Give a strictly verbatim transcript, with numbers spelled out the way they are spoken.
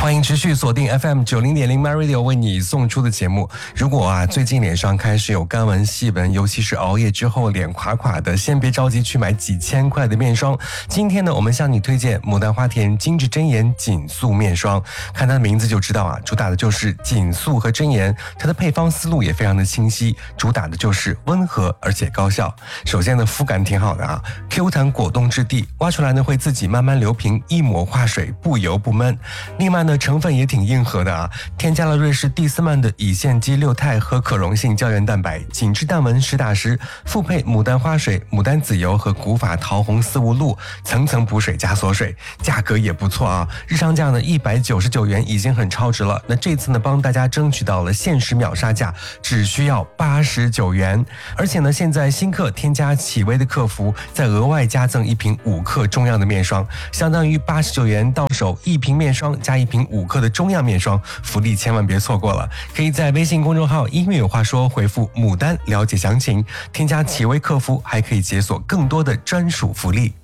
欢迎持续锁定 F M 九零点零 My Radio 为你送出的节目。如果啊最近脸上开始有干纹细纹，尤其是熬夜之后脸垮垮的，先别着急去买几千块的面霜。今天呢，我们向你推荐牡丹花田精致真颜紧塑面霜。看它的名字就知道啊，主打的就是紧塑和真颜，它的配方思路也非常的清晰，主打的就是温和而且高效。首先呢，肤感挺好的啊 ，Q 弹果冻质地，挖出来呢会自己慢慢流平，一抹化水，不油不闷。另外呢，成分也挺硬核的啊，添加了瑞士蒂斯曼的乙酰基六肽和可溶性胶原蛋白，紧致淡纹实打实，复配牡丹花水、牡丹籽油和古法桃红丝无露，层层补水加锁水，价格也不错啊，日常价呢一百九十九元已经很超值了。那这次呢，帮大家争取到了限时秒杀价，只需要八十九元，而且呢，现在新客添加企微的客服，再额外加赠一瓶五克中样的面霜，相当于八十九元到手，一瓶面霜加一瓶五克的中样面霜，福利千万别错过了。可以在微信公众号音乐有话说回复牡丹了解详情，添加企微客服还可以解锁更多的专属福利。